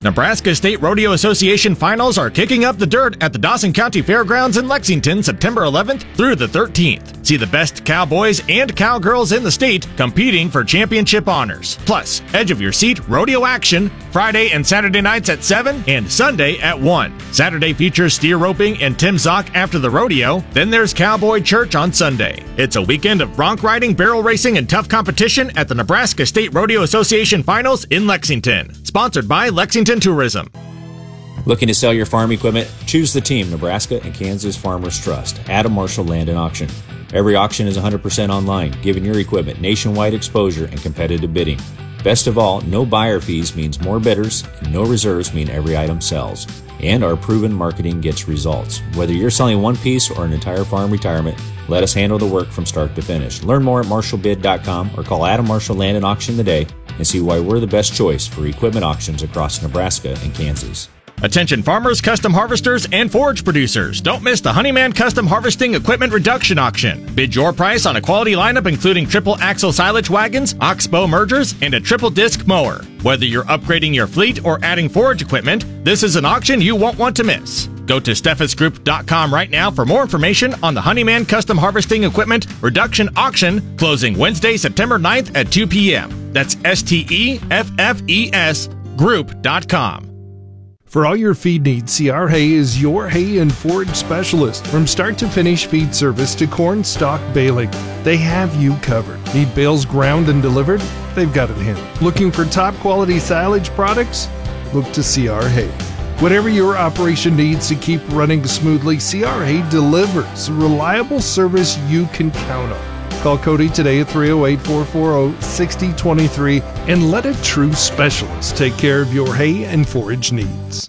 Nebraska State Rodeo Association finals are kicking up the dirt at the Dawson County Fairgrounds in Lexington September 11th through the 13th. See the best cowboys and cowgirls in the state competing for championship honors. Plus, edge of your seat rodeo action Friday and Saturday nights at 7 and Sunday at 1. Saturday features steer roping and Tim Zock after the rodeo. Then there's Cowboy Church on Sunday. It's a weekend of bronc riding, barrel racing, and tough competition at the Nebraska State Rodeo Association finals in Lexington. Sponsored by Lexington Tourism. Looking to sell your farm equipment? Choose the team Nebraska and Kansas Farmers Trust, Adam Marshall Land and Auction. Every auction is 100% online, giving your equipment nationwide exposure and competitive bidding. Best of all, no buyer fees means more bidders, and no reserves mean every item sells. And our proven marketing gets results. Whether you're selling one piece or an entire farm retirement, let us handle the work from start to finish. Learn more at marshallbid.com or call Adam Marshall Land and Auction today and see why we're the best choice for equipment auctions across Nebraska and Kansas. Attention farmers, custom harvesters, and forage producers. Don't miss the Honeyman Custom Harvesting Equipment Reduction Auction. Bid your price on a quality lineup including triple axle silage wagons, oxbow mergers, and a triple disc mower. Whether you're upgrading your fleet or adding forage equipment, this is an auction you won't want to miss. Go to steffesgroup.com right now for more information on the Honeyman Custom Harvesting Equipment Reduction Auction closing Wednesday, September 9th at 2 p.m. That's STEFFES group.com. For all your feed needs, CR Hay is your hay and forage specialist. From start to finish feed service to corn stalk baling, they have you covered. Need bales ground and delivered? They've got it handled. Looking for top quality silage products? Look to CR Hay. Whatever your operation needs to keep running smoothly, CR Hay delivers reliable service you can count on. Call Cody today at 308-440-6023 and let a true specialist take care of your hay and forage needs.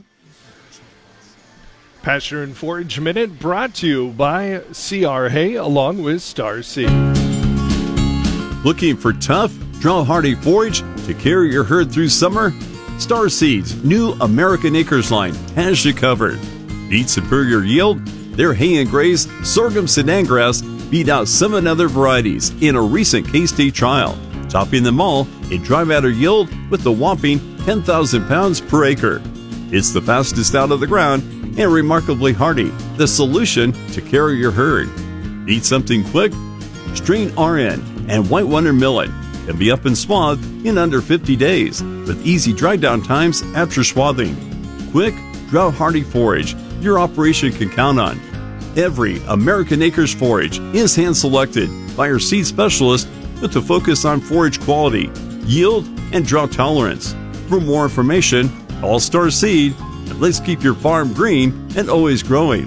Pasture and Forage Minute brought to you by CR Hay along with Star Seed. Looking for tough, drought-hardy forage to carry your herd through summer? Star Seed's new American Acres line has you covered. Need superior yield? Their hay and graze sorghum sedan grass beat out 7 other varieties in a recent K-State trial, topping them all in dry matter yield with a whopping 10,000 pounds per acre. It's the fastest out of the ground and remarkably hardy, the solution to carry your herd. Need something quick? Strain RN and White Wonder Millet can be up and swathed in under 50 days with easy dry down times after swathing. Quick, drought-hardy forage your operation can count on. Every American Acres forage is hand-selected by our seed specialist with a focus on forage quality, yield, and drought tolerance. For more information, call Star Seed, and let's keep your farm green and always growing.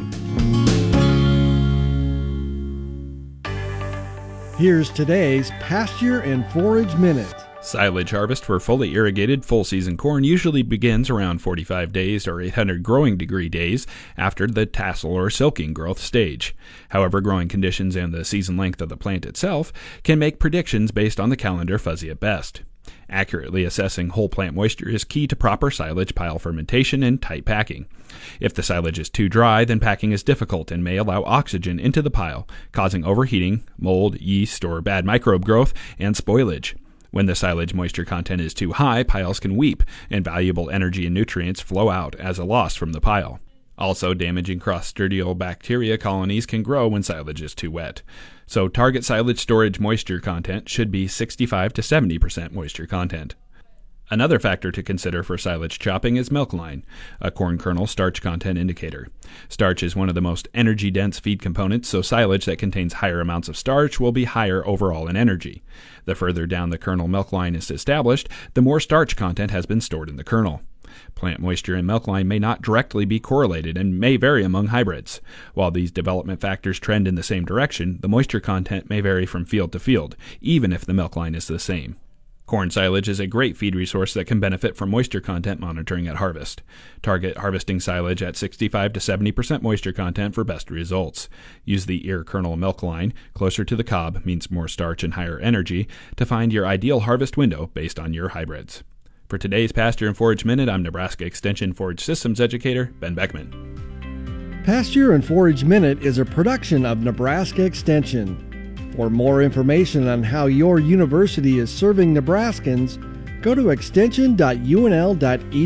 Here's today's Pasture and Forage Minute. Silage harvest for fully irrigated full-season corn usually begins around 45 days or 800 growing degree days after the tassel or silking growth stage. However, growing conditions and the season length of the plant itself can make predictions based on the calendar fuzzy at best. Accurately assessing whole plant moisture is key to proper silage pile fermentation and tight packing. If the silage is too dry, then packing is difficult and may allow oxygen into the pile, causing overheating, mold, yeast, or bad microbe growth, and spoilage. When the silage moisture content is too high, piles can weep, and valuable energy and nutrients flow out as a loss from the pile. Also, damaging Clostridial bacteria colonies can grow when silage is too wet. So target silage storage moisture content should be 65 to 70% moisture content. Another factor to consider for silage chopping is milk line, a corn kernel starch content indicator. Starch is one of the most energy-dense feed components, so silage that contains higher amounts of starch will be higher overall in energy. The further down the kernel milk line is established, the more starch content has been stored in the kernel. Plant moisture and milk line may not directly be correlated and may vary among hybrids. While these development factors trend in the same direction, the moisture content may vary from field to field, even if the milk line is the same. Corn silage is a great feed resource that can benefit from moisture content monitoring at harvest. Target harvesting silage at 65 to 70% moisture content for best results. Use the ear kernel milk line, closer to the cob means more starch and higher energy, to find your ideal harvest window based on your hybrids. For today's Pasture and Forage Minute, I'm Nebraska Extension Forage Systems Educator Ben Beckman. Pasture and Forage Minute is a production of Nebraska Extension. For more information on how your university is serving Nebraskans, go to extension.unl.edu.